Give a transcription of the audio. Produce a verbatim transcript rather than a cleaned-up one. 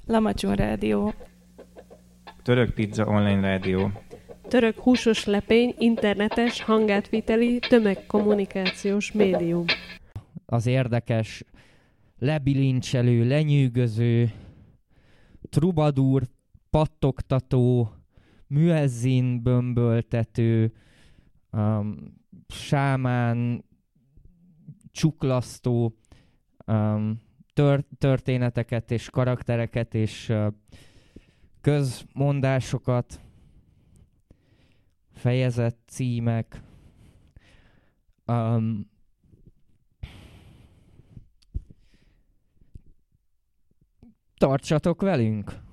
Lamacsun Rádió. Török Pizza Online Rádió. Török húsos lepény, internetes, hangátviteli, tömegkommunikációs médium. Az érdekes, lebilincselő, lenyűgöző, trubadúr, pattogtató, müezzin bömböltető, um, sámán, csuklasztó um, tör- történeteket és karaktereket és uh, közmondásokat, fejezet címek, um, tartsatok velünk!